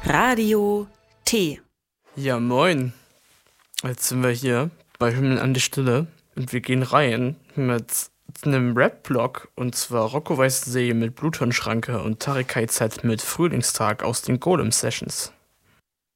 Radio T. Ja, moin. Jetzt sind wir hier bei Himmel an die Stille und wir gehen rein mit einem Rap-Blog, und zwar Rocco Weißsee mit Bluthornschranke und Tarek KZ mit Frühlingstag aus den Golem Sessions.